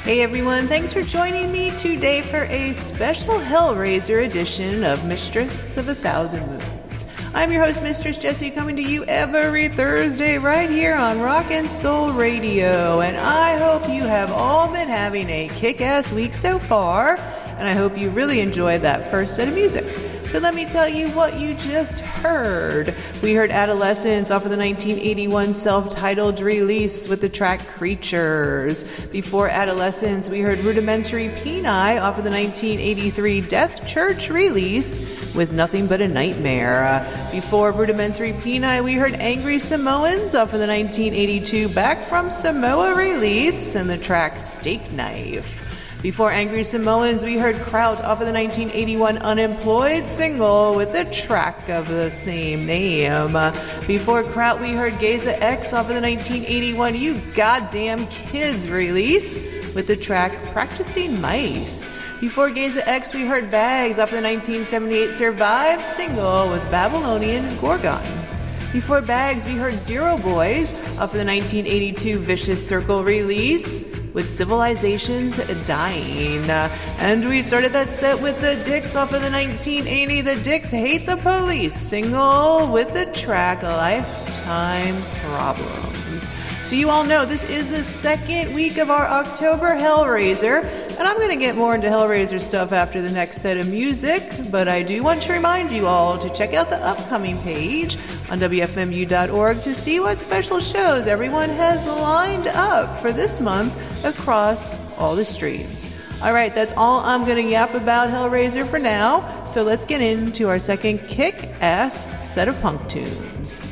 Hey everyone, thanks for joining me today for a special Hellraiser edition of Mistress of a Thousand Moons. I'm your host, Mistress Jessie, coming to you every Thursday right here on Rock and Soul Radio. And I hope you have all been having a kick-ass week so far, and I hope you really enjoyed that first set of music. So let me tell you what you just heard. We heard Adolescence off of the 1981 self-titled release with the track Creatures. Before Adolescence, we heard Rudimentary Peni off of the 1983 Death Church release with Nothing But a Nightmare. Before Rudimentary Peni, we heard Angry Samoans off of the 1982 Back from Samoa release and the track Steak Knife. Before Angry Samoans, we heard Kraut off of the 1981 Unemployed single with the track of the same name. Before Kraut, we heard Geza X off of the 1981 You Goddamn Kids release with the track Practicing Mice. Before Geza X, we heard Bags off of the 1978 Survive single with Babylonian Gorgon. Before Bags, we heard Zero Boys off of the 1982 Vicious Circle release with Civilizations Dying. And we started that set with the Dicks off of the 1980 The Dicks Hate the Police single with the track Lifetime Problems. So you all know this is the second week of our October Hellraiser, and I'm going to get more into Hellraiser stuff after the next set of music, but I do want to remind you all to check out the upcoming page on WFMU.org to see what special shows everyone has lined up for this month across all the streams. All right, that's all I'm going to yap about Hellraiser for now, so let's get into our second kick-ass set of punk tunes.